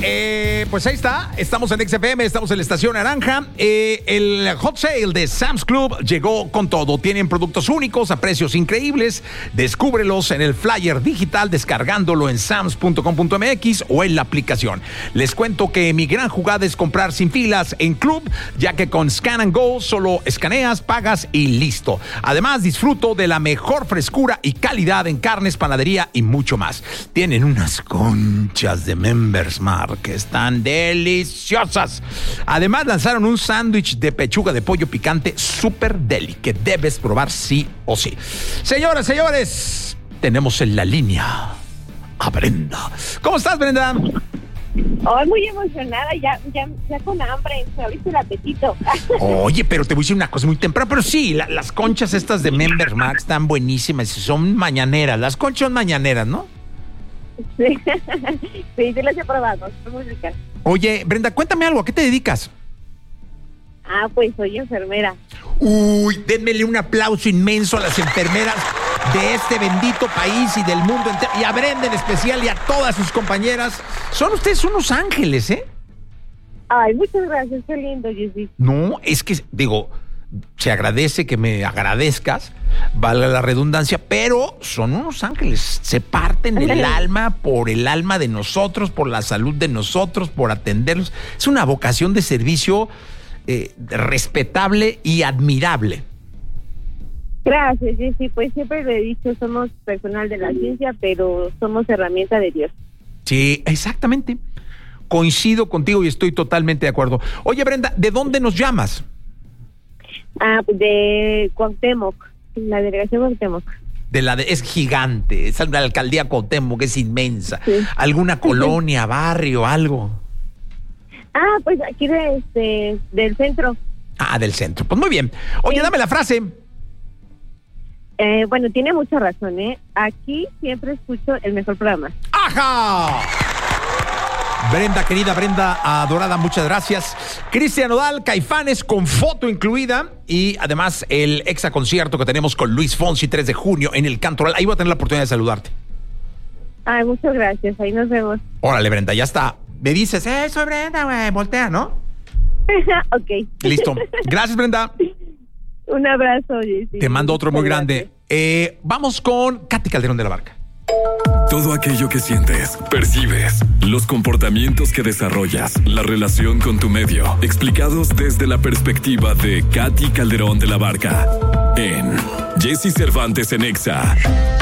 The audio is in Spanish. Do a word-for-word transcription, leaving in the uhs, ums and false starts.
eh, pues ahí está. Estamos en X F M, estamos en la Estación Naranja. Eh, el Hot Sale de Sam's Club llegó con todo. Tienen productos únicos a precios increíbles. Descúbrelos en el flyer digital descargándolo en sams punto com punto m x o en la aplicación. Les cuento que mi gran jugada es comprar sin filas en Club, ya que con Scan and Go solo escaneas, pagas y listo. Además, disfruto de la mejor frescura y calidad en carnes, panadería y mucho más. Tienen unas conchas de Members Mark que están deliciosas. Además, lanzaron un sándwich de pechuga de pollo picante super deli que debes probar sí o sí. Señoras, señores, tenemos en la línea a Brenda. ¿Cómo estás, Brenda? Oh, muy emocionada, ya, ya, ya con hambre, me abriste el apetito. Oye, pero te voy a decir una cosa muy temprano, pero sí, la, las conchas estas de Members Mark están buenísimas y son mañaneras. Las conchas son mañaneras, ¿no? Sí, sí, sí las he probado, son muy ricas. Oye, Brenda, cuéntame algo, ¿a qué te dedicas? Ah, pues soy enfermera. Uy, denmele un aplauso inmenso a las enfermeras de este bendito país y del mundo entero, y a Brenda en especial y a todas sus compañeras. Son ustedes unos ángeles, ¿eh? Ay, muchas gracias, qué lindo, Jessy. No, es que, digo, se agradece que me agradezcas, valga la redundancia, pero son unos ángeles, se parten el alma por el alma de nosotros, por la salud de nosotros, por atenderlos. Es una vocación de servicio eh, respetable y admirable. Gracias, Jessy, pues siempre le he dicho, somos personal de la ciencia, pero somos herramienta de Dios. Sí, exactamente. Coincido contigo y estoy totalmente de acuerdo. Oye, Brenda, ¿de dónde nos llamas? Ah, de Cuauhtémoc, la delegación Cuauhtémoc. De la de, es gigante, es la alcaldía Cuauhtémoc, es inmensa. Sí. ¿Alguna colonia, barrio, algo? Ah, pues aquí de, este, del centro. Ah, del centro. Pues muy bien. Oye, sí. Dame la frase. Eh, bueno, tiene mucha razón, ¿eh? Aquí siempre escucho el mejor programa. ¡Ajá! Brenda, querida Brenda, adorada, muchas gracias. Cristian Nodal, Caifanes, con foto incluida. Y además el exa concierto que tenemos con Luis Fonsi, tres de junio, en el Cantoral. Ahí voy a tener la oportunidad de saludarte. Ay, muchas gracias, ahí nos vemos. Órale, Brenda, ya está. Me dices, eh, soy Brenda, güey, voltea, ¿no? Ok. Listo. Gracias, Brenda. Un abrazo, Jessy. Te mando otro muy grande. Eh, vamos con Katy Calderón de la Barca. Todo aquello que sientes, percibes, los comportamientos que desarrollas, la relación con tu medio, explicados desde la perspectiva de Katy Calderón de la Barca. En Jessy Cervantes en Exa.